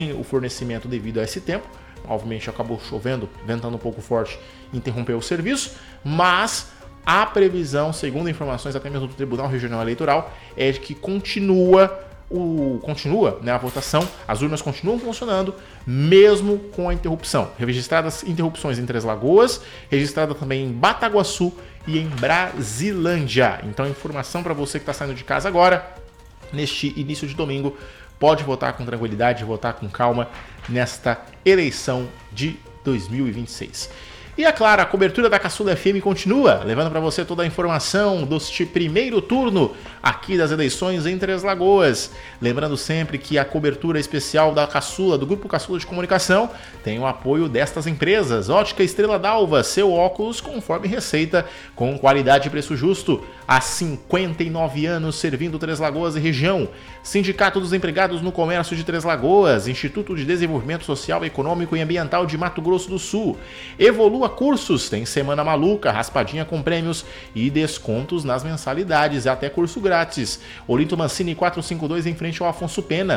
o fornecimento devido a esse tempo. Obviamente acabou chovendo, ventando um pouco forte, interrompeu o serviço, mas a previsão, segundo informações até mesmo do Tribunal Regional Eleitoral, é de que continua, né, a votação, as urnas continuam funcionando, mesmo com a interrupção. Registradas interrupções em Três Lagoas, registrada também em Bataguaçu e em Brasilândia. Então, informação para você que está saindo de casa agora, neste início de domingo, pode votar com tranquilidade, votar com calma nesta eleição de 2026. E é claro, a cobertura da Caçula FM continua, levando para você toda a informação deste primeiro turno aqui das eleições em Três Lagoas. Lembrando sempre que a cobertura especial da Caçula, do Grupo Caçula de Comunicação, tem o apoio destas empresas. Ótica Estrela d'Alva, seu óculos conforme receita, com qualidade e preço justo. Há 59 anos servindo Três Lagoas e região. Sindicato dos Empregados no Comércio de Três Lagoas, Instituto de Desenvolvimento Social, Econômico e Ambiental de Mato Grosso do Sul. Evolua Cursos, tem semana maluca, raspadinha com prêmios e descontos nas mensalidades, até curso grátis. Olinto Mancini 452 em frente ao Afonso Pena,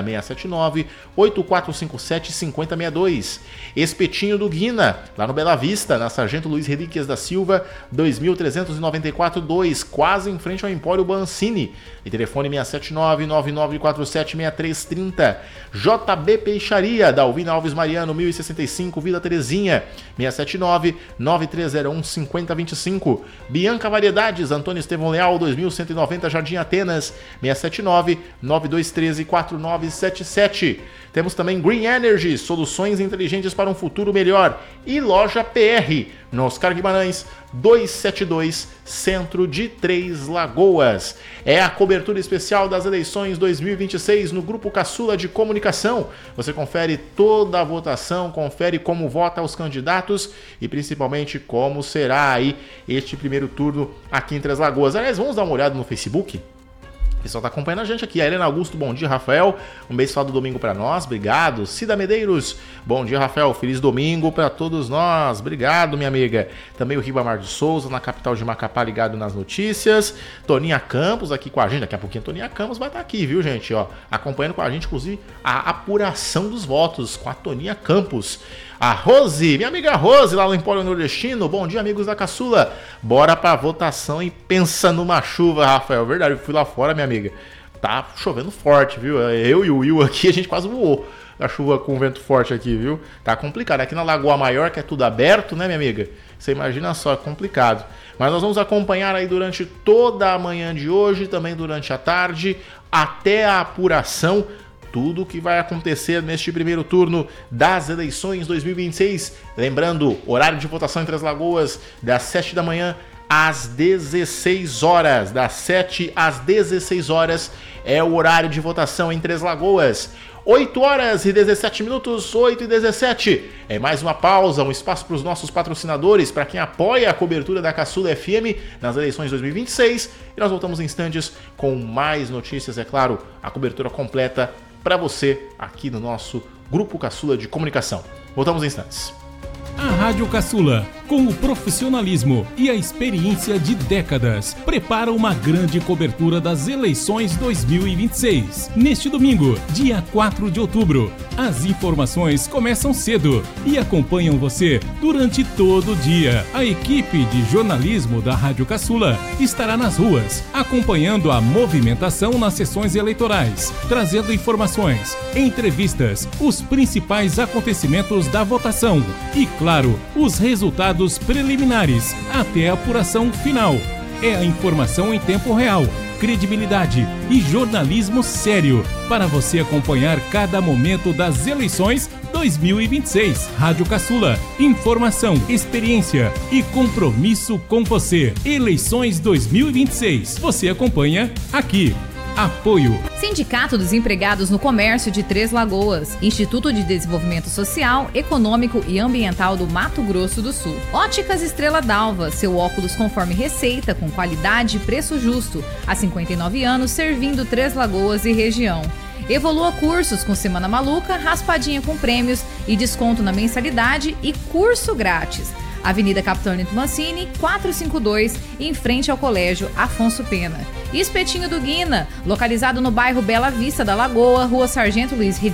679-8457-5062. Espetinho do Guina, lá no Bela Vista, na Sargento Luiz Relíquias da Silva, 2394-2, quase em frente ao Empório Bancini. E telefone 679-9947-6330. JB Peixaria, da Alvina Alves Mariano, 1065, Vila Terezinha, 679-9301-5025. Bianca Variedades, Antônio Estevão Leal, 2190, Jardim Atenas, 679-9213-4977. Temos também Green Energy, soluções inteligentes para um futuro melhor. E Loja PR, no Oscar Guimarães, 272, centro de Três Lagoas. É a cobertura especial das eleições 2026 no Grupo Caçula de Comunicação. Você confere toda a votação, confere como vota os candidatos e principalmente como será aí este primeiro turno aqui em Três Lagoas. Aliás, vamos dar uma olhada no Facebook? O pessoal tá acompanhando a gente aqui. A Helena Augusto, bom dia, Rafael. Um beijo do domingo para nós, obrigado. Cida Medeiros, bom dia, Rafael. Feliz domingo para todos nós, obrigado, minha amiga. Também o Ribamar de Souza, na capital de Macapá, ligado nas notícias. Toninha Campos aqui com a gente. Daqui a pouquinho a Toninha Campos vai estar aqui, viu, gente? Ó, acompanhando com a gente, inclusive, a apuração dos votos com a Toninha Campos. A Rose, minha amiga Rose, lá no Empório Nordestino. Bom dia, amigos da Caçula. Bora pra votação e pensa numa chuva, Rafael. Verdade, eu fui lá fora, minha amiga. Tá chovendo forte, viu? Eu e o Will aqui, a gente quase voou a chuva com vento forte aqui, viu? Tá complicado. Aqui na Lagoa Maior, que é tudo aberto, né, minha amiga? Você imagina só, é complicado. Mas nós vamos acompanhar aí durante toda a manhã de hoje, também durante a tarde, até a apuração, tudo o que vai acontecer neste primeiro turno das eleições 2026. Lembrando, horário de votação em Três Lagoas, das 7 da manhã às 16 horas. Das 7 às 16 horas é o horário de votação em Três Lagoas. 8 horas e 17 minutos, 8 e 17. É mais uma pausa, um espaço para os nossos patrocinadores, para quem apoia a cobertura da Caçula FM nas eleições 2026. E nós voltamos em instantes com mais notícias, é claro, a cobertura completa para você aqui no nosso Grupo Caçula de Comunicação. Voltamos em instantes. A Rádio Caçula, com o profissionalismo e a experiência de décadas, prepara uma grande cobertura das eleições 2026. Neste domingo, dia 4 de outubro, as informações começam cedo e acompanham você durante todo o dia. A equipe de jornalismo da Rádio Caçula estará nas ruas, acompanhando a movimentação nas sessões eleitorais, trazendo informações, entrevistas, os principais acontecimentos da votação e, claro, os resultados preliminares até a apuração final. É a informação em tempo real, credibilidade e jornalismo sério para você acompanhar cada momento das eleições 2026. Rádio Caçula, informação, experiência e compromisso com você. Eleições 2026. Você acompanha aqui. Apoio. Sindicato dos Empregados no Comércio de Três Lagoas. Instituto de Desenvolvimento Social, Econômico e Ambiental do Mato Grosso do Sul. Óticas Estrela d'Alva. Seu óculos conforme receita, com qualidade e preço justo. Há 59 anos, servindo Três Lagoas e região. Evolua Cursos, com semana maluca, raspadinha com prêmios e desconto na mensalidade e curso grátis. Avenida Capitão Olinto Mancini, 452, em frente ao Colégio Afonso Pena. Espetinho do Guina, localizado no bairro Bela Vista da Lagoa, Rua Sargento Luiz